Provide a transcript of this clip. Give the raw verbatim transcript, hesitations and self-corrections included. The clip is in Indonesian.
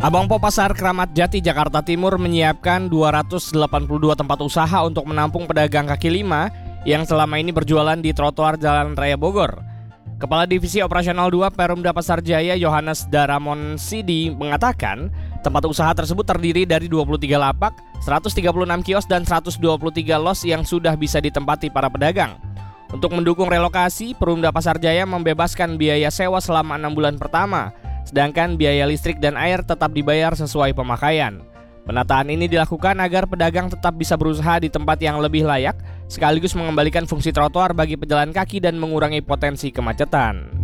Abang Po Pasar Kramat Jati, Jakarta Timur menyiapkan dua ratus delapan puluh dua tempat usaha untuk menampung pedagang kaki lima yang selama ini berjualan di trotoar Jalan Raya Bogor. Kepala Divisi Operasional dua Perumda Pasar Jaya, Yohanes Daramon Sidi, mengatakan tempat usaha tersebut terdiri dari dua puluh tiga lapak, seratus tiga puluh enam kios, dan seratus dua puluh tiga los yang sudah bisa ditempati para pedagang. Untuk mendukung relokasi, Perumda Pasar Jaya membebaskan biaya sewa selama enam bulan pertama, sedangkan biaya listrik dan air tetap dibayar sesuai pemakaian. Penataan ini dilakukan agar pedagang tetap bisa berusaha di tempat yang lebih layak, sekaligus mengembalikan fungsi trotoar bagi pejalan kaki dan mengurangi potensi kemacetan.